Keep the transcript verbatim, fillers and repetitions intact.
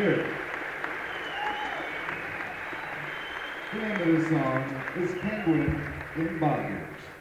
hear it. The name of this song is Penguin in Bondage.